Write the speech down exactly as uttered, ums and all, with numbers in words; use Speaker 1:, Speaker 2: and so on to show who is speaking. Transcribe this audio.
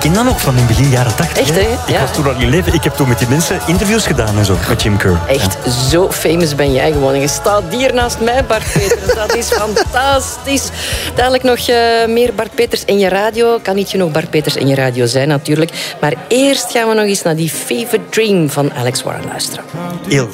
Speaker 1: ken dat nog van in begin jaren tachtig.
Speaker 2: Echt, hè?
Speaker 1: Ik
Speaker 2: Ja.
Speaker 1: was toen al in leven. Ik heb toen met die mensen interviews gedaan en zo, met Jim Kerr.
Speaker 2: Echt,
Speaker 1: Ja.
Speaker 2: zo famous ben jij gewoon. En je staat hier naast mij, Bart Peters. Dat is fantastisch. Dadelijk nog uh, meer Bart Peters in je radio. Kan niet genoeg Bart Peters in je radio zijn, natuurlijk. Maar eerst gaan we nog eens naar die Fever Dream van Alex Warren luisteren.
Speaker 1: Heel goed.